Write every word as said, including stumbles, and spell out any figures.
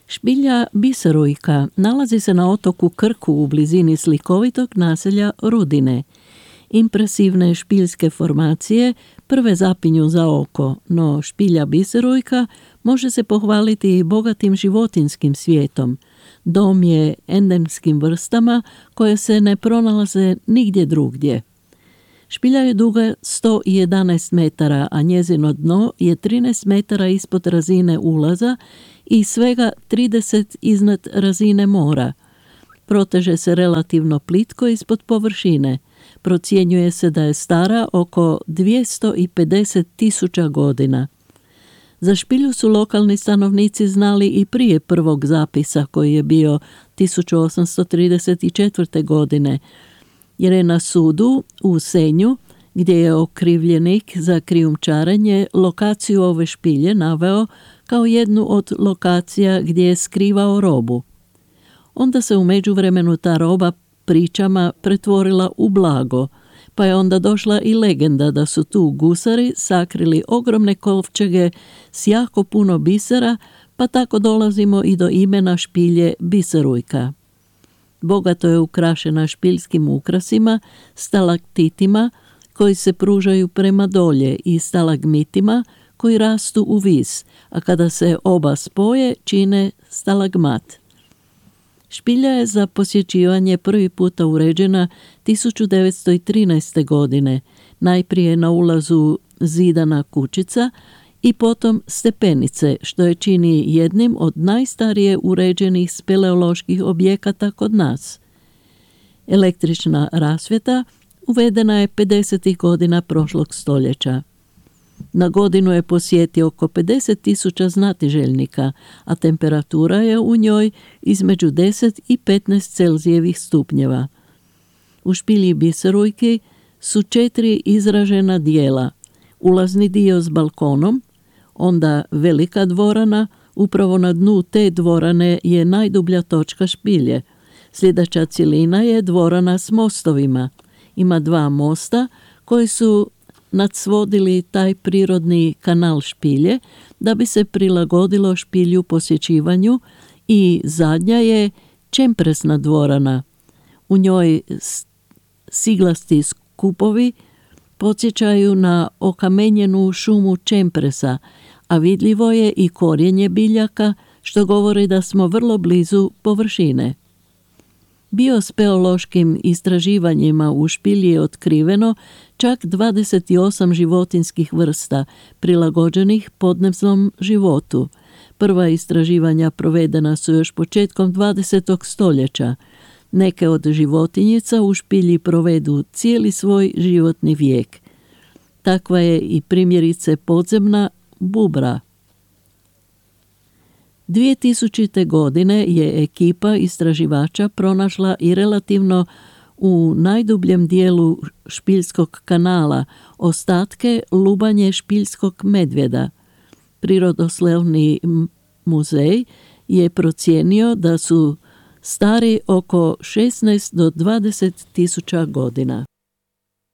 Špilja biserujka nalazi se na otoku Krku u blizini slikovitog naselja Rudine. Impresivne špiljske formacije prve zapinju za oko, no špilja biserujka može se pohvaliti i bogatim životinjskim svijetom. Dom je endemskim vrstama koje se ne pronalaze nigdje drugdje. Špilja je duga sto jedanaest metara, a njezino dno je trinaest metara ispod razine ulaza i svega trideset iznad razine mora. Proteže se relativno plitko ispod površine. Procjenjuje se da je stara oko dvjesto pedeset tisuća godina. Za špilju su lokalni stanovnici znali i prije prvog zapisa koji je bio tisuću osamsto trideset četvrte. godine, jer je na sudu u Senju, gdje je okrivljenik za krijumčarenje lokaciju ove špilje naveo kao jednu od lokacija gdje je skrivao robu. Onda se u međuvremenu ta roba pričama pretvorila u blago, pa je onda došla i legenda da su tu gusari sakrili ogromne kovčege s jako puno bisera, pa tako dolazimo i do imena špilje biserujka. Bogato je ukrašena špiljskim ukrasima, stalaktitima koji se pružaju prema dolje i stalagmitima koji rastu u vis, a kada se oba spoje čine stalagmat. Špilja je za posjećivanje prvi puta uređena tisuću devetsto trinaeste. godine, najprije na ulazu zidana kućica i potom stepenice, što je čini jednim od najstarije uređenih speleoloških objekata kod nas. Električna rasvjeta uvedena je pedesetih godina prošlog stoljeća. Na godinu je posjeti oko pedeset tisuća znatiželjnika, a temperatura je u njoj između deset i petnaest Celzijevih stupnjeva. U špilji biserujki su četiri izražena dijela. Ulazni dio s balkonom, onda velika dvorana, upravo na dnu te dvorane je najdublja točka špilje. Sljedeća cjelina je dvorana s mostovima. Ima dva mosta koji su nadsvodili taj prirodni kanal špilje da bi se prilagodilo špilju posjećivanju i zadnja je čempresna dvorana. U njoj siglasti skupovi podsjećaju na okamenjenu šumu čempresa, a vidljivo je i korijenje biljaka, što govori da smo vrlo blizu površine. Biospeološkim istraživanjima u špilji je otkriveno čak dvadeset osam životinjskih vrsta prilagođenih podnevnom životu. Prva istraživanja provedena su još početkom dvadesetog stoljeća. Neke od životinjica u špilji provedu cijeli svoj životni vijek. Takva je i primjerice podzemna bubra. dvije tisućite. godine je ekipa istraživača pronašla i relativno u najdubljem dijelu špiljskog kanala ostatke lubanje špiljskog medvjeda. Prirodoslovni muzej je procijenio da su stari oko šesnaest do dvadeset tisuća godina.